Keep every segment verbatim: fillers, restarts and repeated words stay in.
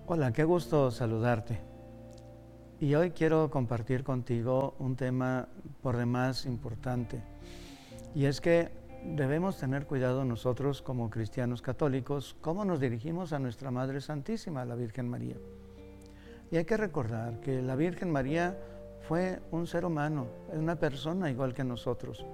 Hola, qué gusto saludarte. Y hoy quiero compartir contigo un tema por demás importante. Y es que debemos tener cuidado nosotros como cristianos católicos, cómo nos dirigimos a nuestra Madre Santísima, la Virgen María. Y hay que recordar que la Virgen María fue un ser humano, es una persona igual que nosotros.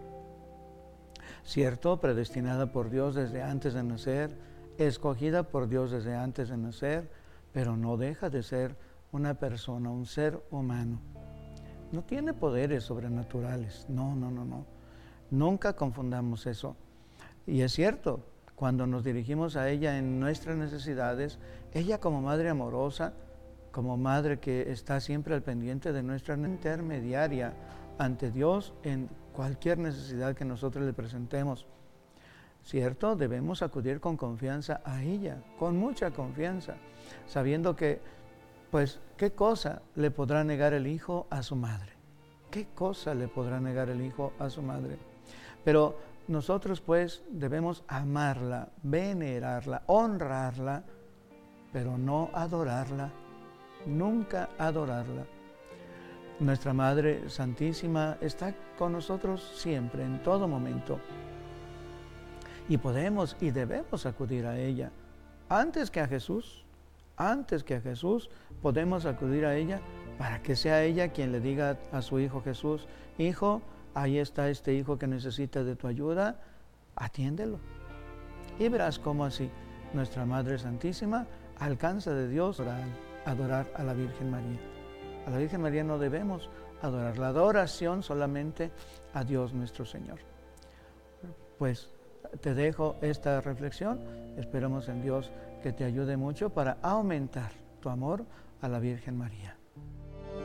Cierto, predestinada por Dios desde antes de nacer, escogida por Dios desde antes de nacer, pero no deja de ser una persona, un ser humano. No tiene poderes sobrenaturales, no, no, no, no. Nunca confundamos eso. Y es cierto, cuando nos dirigimos a ella en nuestras necesidades, ella como madre amorosa, como madre que está siempre al pendiente de nuestra intermediaria ante Dios en cualquier necesidad que nosotros le presentemos. ¿Cierto? Debemos acudir con confianza a ella, con mucha confianza, sabiendo que, pues, ¿qué cosa le podrá negar el hijo a su madre? ¿Qué cosa le podrá negar el hijo a su madre? Pero nosotros, pues, debemos amarla, venerarla, honrarla, pero no adorarla, nunca adorarla. Nuestra Madre Santísima está con nosotros siempre, en todo momento. Y podemos y debemos acudir a ella. Antes que a Jesús, antes que a Jesús, podemos acudir a ella para que sea ella quien le diga a su hijo Jesús: hijo, ahí está este hijo que necesita de tu ayuda, atiéndelo. Y verás cómo así nuestra Madre Santísima alcanza de Dios para adorar a la Virgen María. A la Virgen María no debemos adorar, la adoración solamente a Dios nuestro Señor. Pues te dejo esta reflexión. Esperamos en Dios que te ayude mucho para aumentar tu amor a la Virgen María.